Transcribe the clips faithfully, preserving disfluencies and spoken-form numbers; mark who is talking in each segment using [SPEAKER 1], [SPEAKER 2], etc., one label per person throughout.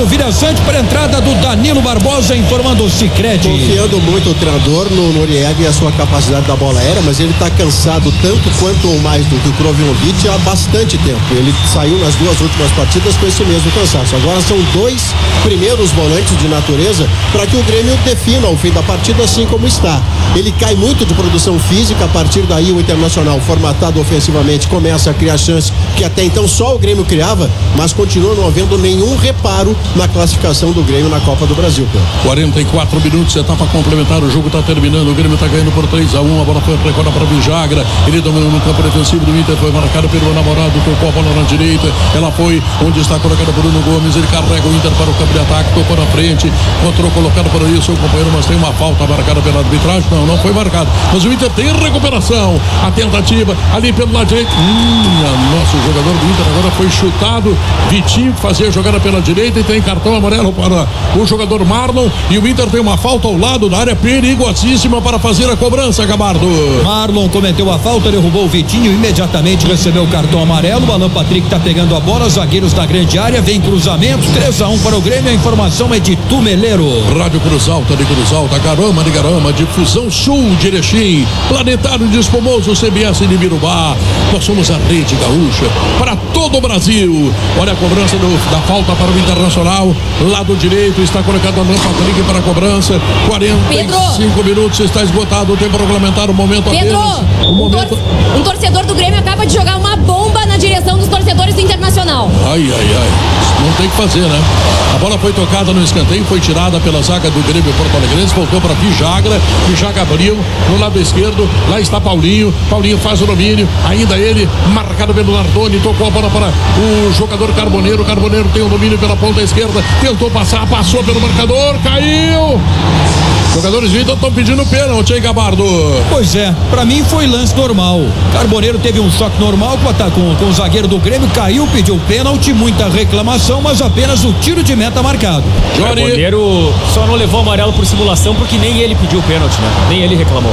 [SPEAKER 1] do Vila Sante para a entrada do Danilo Barbosa, informando o Sicredi.
[SPEAKER 2] Confiando muito o treinador no Noriega e a sua capacidade da bola aérea, mas ele está cansado tanto quanto ou mais do que o Krovinovic há bastante tempo. Ele saiu nas duas últimas partidas com esse mesmo cansaço. Agora são dois primeiros volantes de natureza para que o Grêmio defina o fim da partida assim como está. Ele cai muito de produção física, a partir daí o Internacional, formatado ofensivamente, começa a criar chances que até então só o Grêmio criava, mas continua não havendo nenhum reparo na classificação do Grêmio na Copa do Brasil, Pedro.
[SPEAKER 3] quarenta e quatro minutos, etapa complementar, o jogo está terminando, o Grêmio está ganhando por três a um, a bola foi recorda para Vijagra, ele dominou no campo defensivo do Inter, foi marcado pelo namorado, tocou a bola na direita, ela foi onde está colocada por Bruno Gomes, ele carrega o Inter para o campo de ataque, tocou na frente, encontrou colocado por isso o companheiro, mas tem uma falta marcada pela arbitragem, não, não foi marcado, mas o Inter tem recuperação, a tentativa ali pelo lado direito, hum, nosso jogador do Inter agora foi chutado, Vitinho que fazia a jogada pela direita e tem cartão amarelo para o jogador Marlon, e o Inter tem uma falta ao lado da área perigosíssima para fazer a cobrança, Gabardo.
[SPEAKER 1] Marlon cometeu a falta, derrubou o Vitinho, imediatamente recebeu o cartão amarelo. O Alan Patrick tá pegando a bola, zagueiros da grande área, vem cruzamento, três a um para o Grêmio. A informação é de Tumeleiro.
[SPEAKER 3] Rádio Cruz Alta de Cruz Alta, Garama de Garama, Difusão Sul de Erechim, Planetário de Espumoso, C B S de Birubá. Nós somos a Rede Gaúcha para todo o Brasil. Olha a cobrança do, da falta para o Internacional, lado direito, está colocado o Alan Patrick para a cobrança. quarenta e cinco
[SPEAKER 4] Pedro.
[SPEAKER 3] minutos, está esgotado o tempo regulamentar, o momento
[SPEAKER 4] Pedro,
[SPEAKER 3] apenas. O
[SPEAKER 4] um,
[SPEAKER 3] momento...
[SPEAKER 4] tor um torcedor do Grêmio acaba de jogar uma bomba na direção dos torcedores do Internacional.
[SPEAKER 3] Ai, ai, ai, não tem que fazer, né? A bola foi tocada no escanteio, foi tirada pela zaga do Grêmio Porto Alegrense, voltou para Vijagra, Vijagra abriu no lado esquerdo, lá está Paulinho, Paulinho faz o domínio, ainda ele, marcado pelo Nardoni, tocou a bola para o jogador Carboneiro, Carboneiro tem o domínio pela ponta esquerda, tentou passar, passou pelo marcador, caiu! Jogadores do Inter estão pedindo pênalti, hein, Gabardo?
[SPEAKER 1] Pois é, pra mim foi lance normal. Carboneiro teve um choque normal com, com, com o zagueiro do Grêmio, caiu, pediu pênalti, muita reclamação, mas apenas o tiro de meta marcado.
[SPEAKER 5] Jory. Carboneiro só não levou amarelo por simulação porque nem ele pediu pênalti, né? Nem ele reclamou.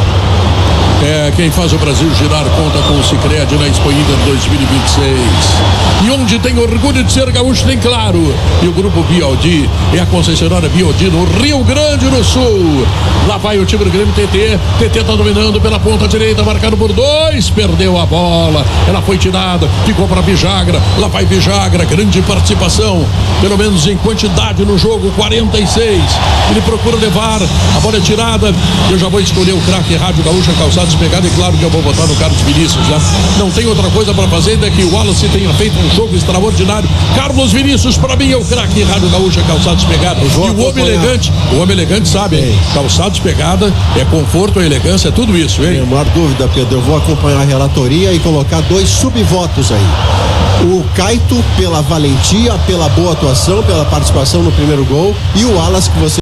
[SPEAKER 3] É, quem faz o Brasil girar conta com o Sicredi na Expo Inter dois mil e vinte e seis. E onde tem orgulho de ser gaúcho, tem claro. E o grupo Biodi é a concessionária Biodi no Rio Grande do Sul. Lá vai o time do Grêmio, T T. T T tá dominando pela ponta direita, marcado por dois. Perdeu a bola. Ela foi tirada, ficou para Vijagra. Lá vai Vijagra, grande participação, pelo menos em quantidade no jogo, quarenta e seis. Ele procura levar, a bola é tirada. Eu já vou escolher o craque Rádio Gaúcha, calçado pegado, e claro que eu vou botar no Carlos Vinícius, já. Não tem outra coisa para fazer ainda que o Wallace tenha feito um jogo extraordinário. Carlos Vinícius, para mim, é o craque Rádio Gaúcha, calçados pegado. E o homem elegante, o homem elegante sabe, hein? Calçados pegada, é conforto, é elegância, é tudo isso, hein?
[SPEAKER 2] Não tem a menor dúvida, Pedro. Eu vou acompanhar a relatoria e colocar dois subvotos aí. O Caito pela valentia, pela boa atuação, pela participação no primeiro gol, e o Wallace, que você